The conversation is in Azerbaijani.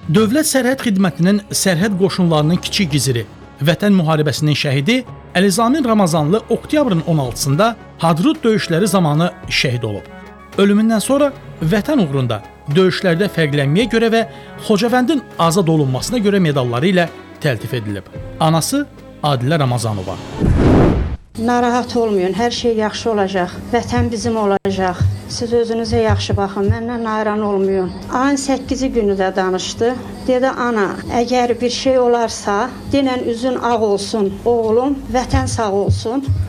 Dövlət Sərhəd Xidmətinin sərhəd qoşunlarının kiçik giziri, Vətən müharibəsinin şəhidi Əlizamin Ramazanlı oktyabrın 16-sında Hadrut döyüşləri zamanı şəhid olub. Ölümündən sonra Vətən uğrunda döyüşlərdə fərqlənməyə görə və Xocavəndin azad olunmasına görə medalları ilə təltif edilib. Anası Adilə Ramazanova. Narahat olmayın, hər şey yaxşı olacaq, vətən bizim olacaq. Siz özünüzə yaxşı baxın, məndən narahat olmayın. Ayın 8-ci günü də danışdı. Dedi, ana, əgər bir şey olarsa, denən üzün ağ olsun, oğlum, vətən sağ olsun.